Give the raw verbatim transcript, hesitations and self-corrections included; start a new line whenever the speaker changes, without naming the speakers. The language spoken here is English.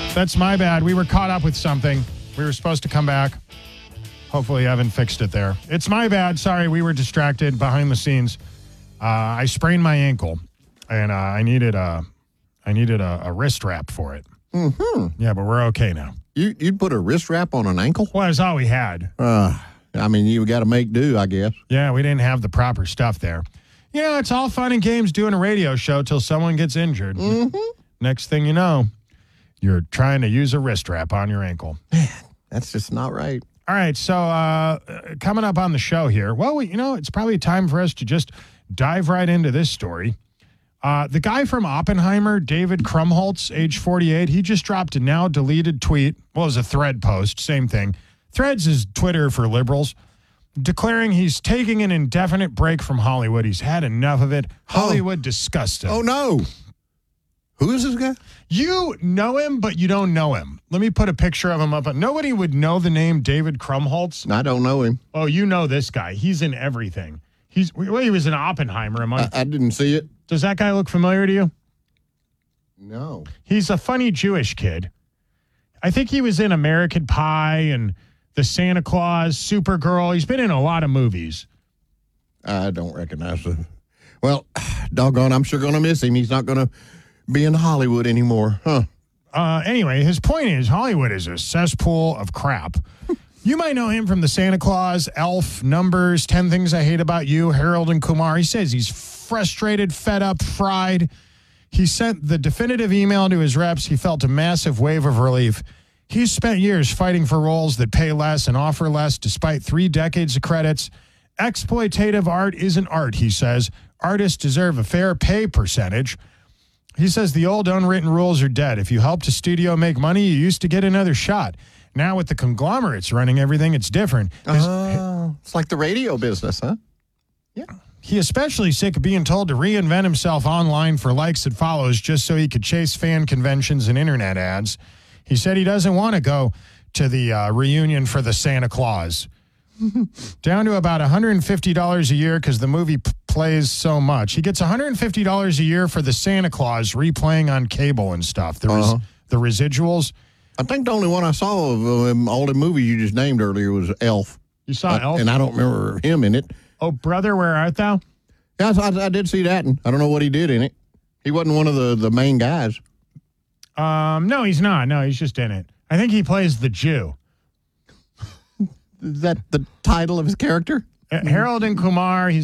That's my bad. We were caught up with something. We were supposed to come back. Hopefully, Evan fixed it there. It's my bad. Sorry, we were distracted behind the scenes. Uh, I sprained my ankle, and uh, I needed a, I needed a, a wrist wrap for it.
Mm-hmm.
Yeah, but we're okay now.
You, you'd put a wrist wrap on an ankle?
Well, that's all we had.
Uh, I mean, you got to make do, I guess.
Yeah, we didn't have the proper stuff there. You know, it's all fun and games doing a radio show till someone gets injured.
Mm-hmm.
Next thing you know, you're trying to use a wrist wrap on your ankle.
Man, that's just not right.
All right, so uh, coming up on the show here, well, we, you know, it's probably time for us to just dive right into this story. Uh, the guy from Oppenheimer, David Krumholtz, age forty-eight, he just dropped a now-deleted tweet. Well, it was a thread post, same thing. Threads is Twitter for liberals, declaring he's taking an indefinite break from Hollywood. He's had enough of it. Hollywood oh. disgusts him.
Oh, no. Who is this guy?
You know him, but you don't know him. Let me put a picture of him up. Nobody would know the name David Krumholtz.
I don't know him.
Oh, you know this guy. He's in everything. He's well, he was in Oppenheimer. Among,
I, I didn't see it.
Does that guy look familiar to you?
No.
He's a funny Jewish kid. I think he was in American Pie and The Santa Claus, Supergirl. He's been in a lot of movies.
I don't recognize him. Well, doggone, I'm sure going to miss him. He's not going to be in Hollywood anymore, huh?
Uh, anyway, his point is Hollywood is a cesspool of crap. You might know him from The Santa Claus, Elf, Numbers, ten Things I Hate About You, Harold and Kumar. He says he's frustrated, fed up, fried. He sent the definitive email to his reps. He felt a massive wave of relief. He's spent years fighting for roles that pay less and offer less despite three decades of credits. Exploitative art isn't art, he says. Artists deserve a fair pay percentage. He says the old unwritten rules are dead. If you helped a studio make money, you used to get another shot. Now with the conglomerates running everything, it's different.
Oh, it's like the radio business, huh?
Yeah. He especially sick of being told to reinvent himself online for likes and follows just so he could chase fan conventions and internet ads. He said he doesn't want to go to the uh, reunion for the Santa Claus. Down to about one hundred fifty dollars a year because the movie p- plays so much. He gets one hundred fifty dollars a year for the Santa Claus replaying on cable and stuff. The, res-
uh-huh.
the residuals.
I think the only one I saw of um, all the movies you just named earlier was Elf.
You saw
uh,
Elf?
And I don't remember him in it.
Oh, brother, where art thou?
Yeah, I, I did see that, and I don't know what he did in it. He wasn't one of the, the main guys.
Um, no, he's not. No, he's just in it. I think he plays the Jew.
Is that the title of his character?
Uh, Harold and Kumar, he's